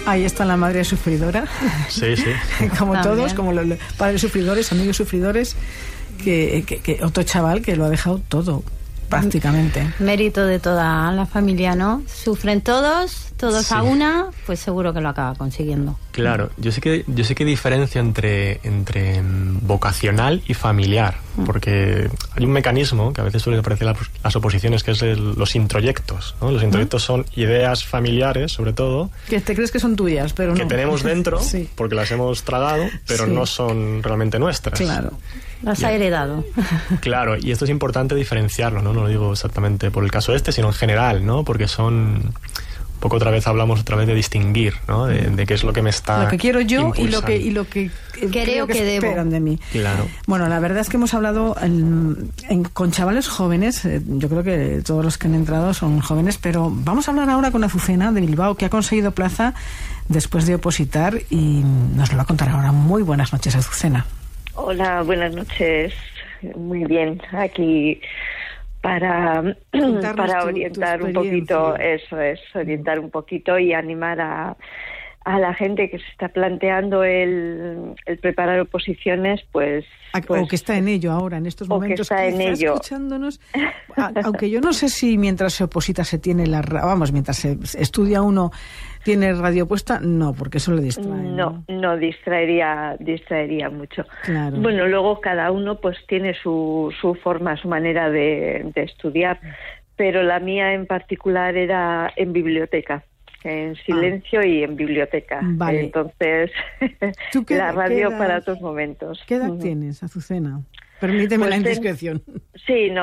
Ahí está la madre sufridora. Sí, sí. Como También. todos, como los padres sufridores, amigos sufridores, que otro chaval que lo ha dejado todo, prácticamente. Mérito de toda la familia, ¿no? Sufren todos Sí. a una, pues seguro que lo acaba consiguiendo. Claro, yo sé que diferencio entre vocacional y familiar, porque hay un mecanismo que a veces suele aparecer en las oposiciones, que es los introyectos, ¿no? Los introyectos son ideas familiares, sobre todo, Que te crees que son tuyas, pero que no. tenemos dentro, Sí. porque las hemos tragado, pero Sí. no son realmente nuestras. Claro. Las ha heredado. Claro, y esto es importante diferenciarlo, ¿no? No lo digo exactamente por el caso sino en general, ¿no? Porque son... Un poco hablamos otra vez de distinguir, ¿no? De qué es lo que me está Lo que quiero yo impulsando. y lo que Creo que debo. esperan de mí. Claro. Bueno, la verdad es que hemos hablado con chavales jóvenes. Yo creo que todos los que han entrado son jóvenes, pero vamos a hablar ahora con Azucena de Bilbao, que ha conseguido plaza después de opositar y nos lo va a contar ahora. Muy buenas noches, Azucena. Hola, buenas noches. Muy bien, aquí para orientar un poquito, eso es, orientar un poquito y animar a la gente que se está planteando el preparar oposiciones, pues O que está en ello ahora, en estos momentos. O que está en ello. Escuchándonos. Aunque yo no sé si mientras se oposita se tiene mientras se estudia uno tiene radio puesta, no, porque eso le distrae. No distraería mucho. Claro. Bueno, luego cada uno pues tiene su forma, su manera de estudiar, pero la mía en particular era en biblioteca. En silencio y en biblioteca. Vale. Entonces, la radio para otros momentos. ¿Qué edad tienes, Azucena? Permíteme Pues la indiscreción. Sí, no.